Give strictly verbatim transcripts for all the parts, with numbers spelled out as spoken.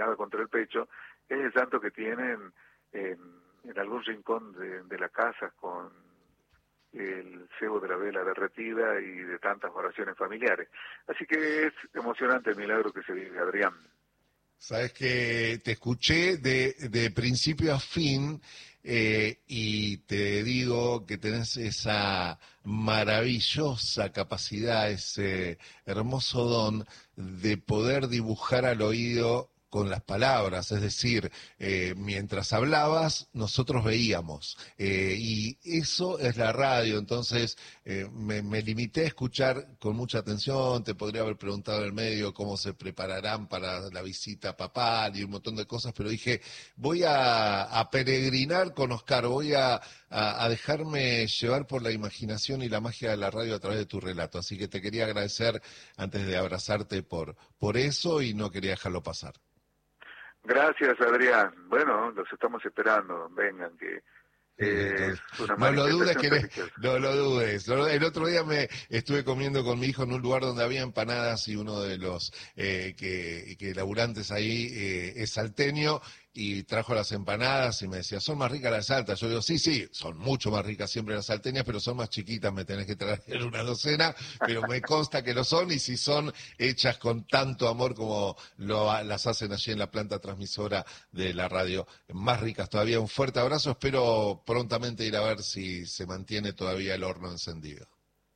inclinada contra el pecho, es el santo que tienen en, en algún rincón de, de la casa con el cebo de la vela derretida y de tantas oraciones familiares. Así que es emocionante el milagro que se vive, Adrián. Sabes que te escuché de, de principio a fin eh, y te digo que tenés esa maravillosa capacidad, ese hermoso don de poder dibujar al oído con las palabras, es decir, eh, mientras hablabas, nosotros veíamos, eh, y eso es la radio. Entonces eh, me, me limité a escuchar con mucha atención. Te podría haber preguntado en el medio cómo se prepararán para la visita papal y un montón de cosas, pero dije, voy a, a peregrinar con Oscar, voy a, a, a dejarme llevar por la imaginación y la magia de la radio a través de tu relato. Así que te quería agradecer antes de abrazarte por, por eso y no quería dejarlo pasar. Gracias, Adrián. Bueno, los estamos esperando. Vengan, que eh, es una no lo dudes, que religiosa. no lo dudes. El otro día me estuve comiendo con mi hijo en un lugar donde había empanadas y uno de los eh, que, que laburantes ahí eh, es salteño y trajo las empanadas y me decía, son más ricas las saltas. Yo digo, sí, sí, son mucho más ricas siempre las salteñas, pero son más chiquitas, me tenés que traer una docena, pero me consta que lo son, y si son hechas con tanto amor como lo, las hacen allí en la planta transmisora de la radio, más ricas todavía. Un fuerte abrazo, espero prontamente ir a ver si se mantiene todavía el horno encendido.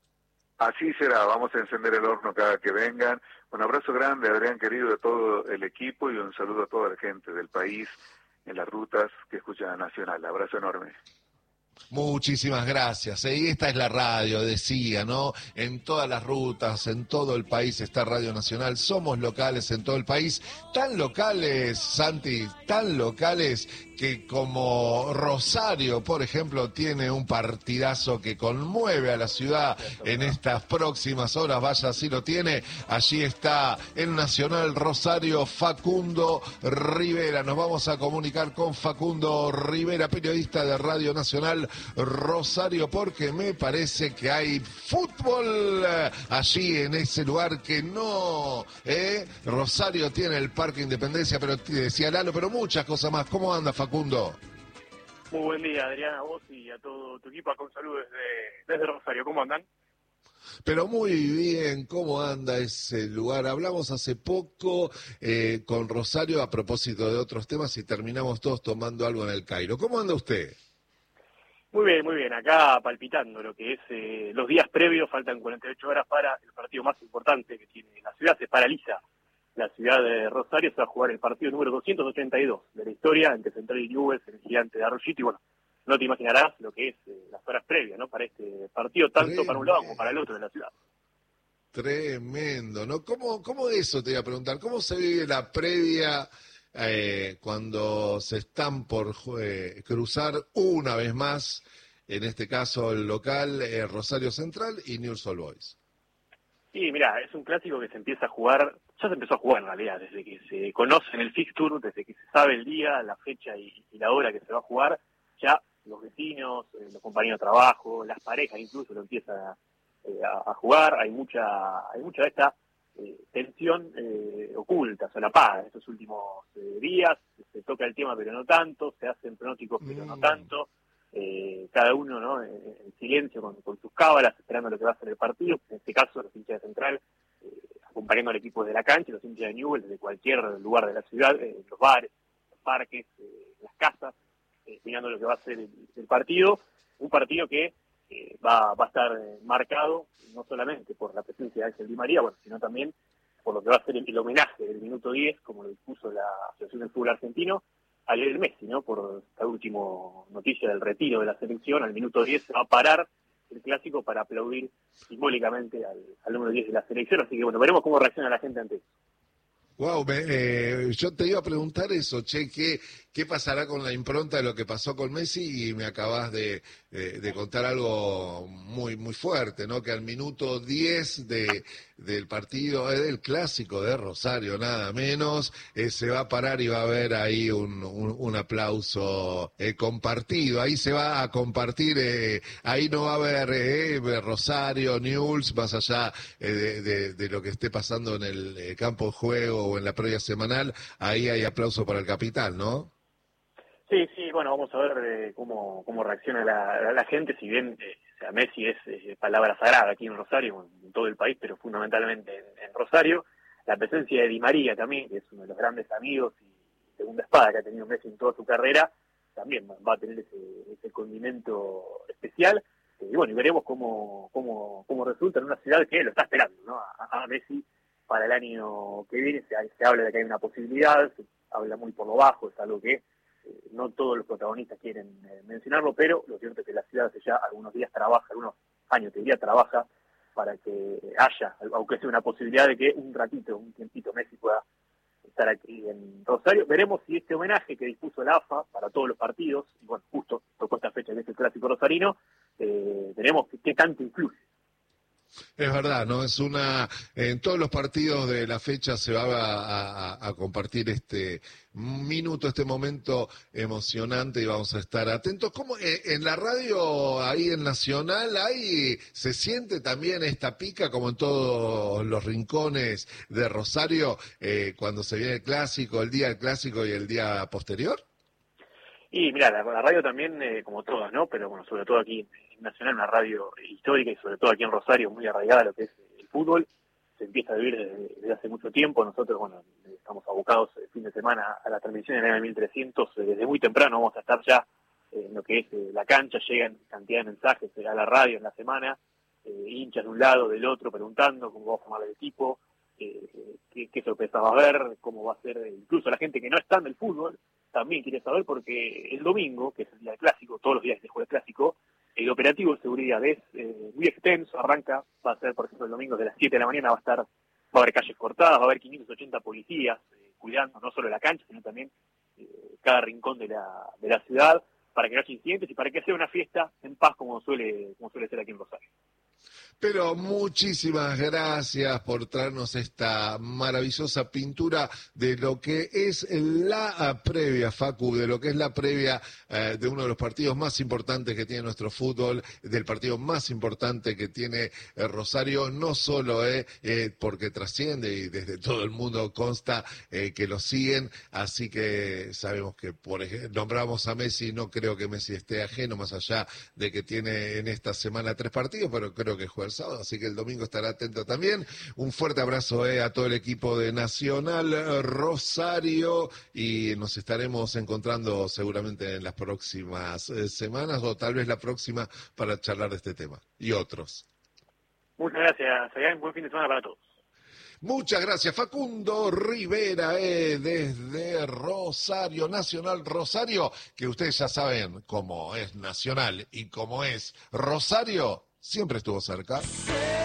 Así será, vamos a encender el horno cada que vengan. Un abrazo grande, Adrián, querido, de todo el equipo, y un saludo a toda la gente del país en las rutas que escuchan Nacional. Abrazo enorme. Muchísimas gracias. Y esta es la radio, decía, ¿no? En todas las rutas, en todo el país está Radio Nacional. Somos locales en todo el país. Tan locales, Santi, tan locales que como Rosario, por ejemplo, tiene un partidazo que conmueve a la ciudad en estas próximas horas. Vaya, si lo tiene. Allí está el Nacional Rosario, Facundo Rivera. Nos vamos a comunicar con Facundo Rivera, periodista de Radio Nacional Rosario, porque me parece que hay fútbol allí en ese lugar que no, ¿eh? Rosario tiene el Parque Independencia, pero decía Lalo, pero muchas cosas más. ¿Cómo anda, Facundo? Muy buen día, Adrián, a vos y a todo tu equipo. Acá un saludo desde, desde Rosario. ¿Cómo andan? Pero muy bien, ¿cómo anda ese lugar? Hablamos hace poco eh, con Rosario a propósito de otros temas y terminamos todos tomando algo en el Cairo. ¿Cómo anda usted? Muy bien, muy bien. Acá palpitando lo que es eh, los días previos. Faltan cuarenta y ocho horas para el partido más importante que tiene la ciudad. Se paraliza la ciudad de Rosario. Se va a jugar el partido número doscientos ochenta y dos de la historia entre Central y Newell's, el Gigante de Arroyito. Y bueno, no te imaginarás lo que es eh, las horas previas, ¿no? Para este partido, tanto Tremendo. Para un lado como para el otro de la ciudad. Tremendo, ¿no? ¿Cómo, cómo eso te iba a preguntar? ¿Cómo se vive la previa eh, cuando se están por eh, cruzar una vez más, en este caso el local, eh, Rosario Central y Newell's Old Boys? Sí, mira, es un clásico que se empieza a jugar, ya se empezó a jugar en realidad, desde que se conoce en el fixture, desde que se sabe el día, la fecha y, y la hora que se va a jugar, ya los vecinos, eh, los compañeros de trabajo, las parejas incluso lo empiezan a, eh, a, a jugar. Hay mucha hay mucha de esta eh, tensión eh, oculta, solapada en estos últimos eh, días. Se toca el tema pero no tanto, se hacen pronósticos pero mm. no tanto. Eh, cada uno, ¿no?, en, en silencio con, con sus cábalas, esperando lo que va a ser el partido. En este caso, los hinchas de Central eh, acompañando al equipo de la cancha, los hinchas de Newell's desde cualquier lugar de la ciudad, eh, los bares, los parques, eh, las casas, eh, mirando lo que va a ser el, el partido. Un partido que eh, va, va a estar eh, marcado no solamente por la presencia de Ángel Di María, bueno, sino también por lo que va a ser el, el homenaje del minuto diez, como lo dispuso la Asociación del Fútbol Argentino, a Lionel Messi, ¿no? Por esta última noticia del retiro de la selección, al minuto diez se va a parar el clásico para aplaudir simbólicamente al, al número diez de la selección. Así que bueno, veremos cómo reacciona la gente ante eso. Wow, me, eh, yo te iba a preguntar eso, che, ¿qué, ¿qué pasará con la impronta de lo que pasó con Messi? Y me acabas de, de, de contar algo muy muy fuerte, ¿no? Que al minuto diez de, del partido, eh, del clásico de Rosario, nada menos, eh, se va a parar y va a haber ahí un, un, un aplauso eh, compartido. Ahí se va a compartir, eh, ahí no va a haber eh, Rosario, Newell's, más allá eh, de, de, de lo que esté pasando en el eh, campo de juego o en la previa semanal, ahí hay aplauso para el capitán, ¿no? Sí, sí, bueno, vamos a ver eh, cómo, cómo reacciona la, la, la gente, si bien eh, o sea, Messi es eh, palabra sagrada aquí en Rosario, en todo el país, pero fundamentalmente en, en Rosario. La presencia de Di María también, que es uno de los grandes amigos y segunda espada que ha tenido Messi en toda su carrera, también va a tener ese, ese condimento especial. Eh, y bueno, y veremos cómo, cómo, cómo resulta en una ciudad que lo está esperando, ¿no? A, a Messi para el año que viene. Se, se habla de que hay una posibilidad, se habla muy por lo bajo, es algo que eh, no todos los protagonistas quieren eh, mencionarlo, pero lo cierto es que la ciudad hace ya algunos días trabaja, algunos años que día trabaja para que haya, aunque sea una posibilidad de que un ratito, un tiempito Messi pueda estar aquí en Rosario. Veremos si este homenaje que dispuso la A F A para todos los partidos, y bueno, justo tocó esta fecha que es el clásico rosarino, eh, veremos qué, qué tanto influye. Es verdad, ¿no? Es una, en todos los partidos de la fecha se va a, a, a compartir este minuto, este momento emocionante y vamos a estar atentos. ¿Cómo eh, en la radio ahí en Nacional ahí se siente también esta pica como en todos los rincones de Rosario eh, cuando se viene el clásico, el día del clásico y el día posterior? Y mira, la, la radio también, eh, como todas, ¿no? Pero bueno, sobre todo aquí en Nacional, una radio histórica y sobre todo aquí en Rosario, muy arraigada a lo que es el fútbol. Se empieza a vivir desde, desde hace mucho tiempo. Nosotros, bueno, estamos abocados el fin de semana a la transmisión en M mil trescientos. Eh, desde muy temprano vamos a estar ya eh, en lo que es eh, la cancha. Llegan cantidad de mensajes eh, a la radio en la semana, eh, hinchas de un lado, del otro, preguntando cómo va a formar el equipo, eh, qué, qué sorpresa va a haber, cómo va a ser. Eh, incluso la gente que no está en el fútbol también quiere saber, porque el domingo, que es el día del clásico, todos los días que se juega el clásico, el operativo de seguridad es eh, muy extenso, arranca, va a ser, por ejemplo, el domingo de las siete de la mañana, va a estar, va a haber calles cortadas, va a haber quinientos ochenta policías eh, cuidando no solo la cancha, sino también eh, cada rincón de la, de la ciudad, para que no haya incidentes y para que sea una fiesta en paz como suele, como suele ser aquí en Rosario. Pero muchísimas gracias por traernos esta maravillosa pintura de lo que es la previa, Facu, de lo que es la previa eh, de uno de los partidos más importantes que tiene nuestro fútbol, del partido más importante que tiene eh, Rosario, no solo eh, eh, porque trasciende y desde todo el mundo consta eh, que lo siguen, así que sabemos que, por ejemplo, nombramos a Messi, no creo que Messi esté ajeno, más allá de que tiene en esta semana tres partidos, pero creo que juega el sábado, así que el domingo estará atento también. Un fuerte abrazo eh, a todo el equipo de Nacional eh, Rosario y nos estaremos encontrando seguramente en las próximas eh, semanas o tal vez la próxima para charlar de este tema y otros. Muchas gracias, Sayán. Buen fin de semana para todos. Muchas gracias, Facundo Rivera, eh, desde Rosario, Nacional Rosario, que ustedes ya saben cómo es Nacional y cómo es Rosario, siempre estuvo cerca.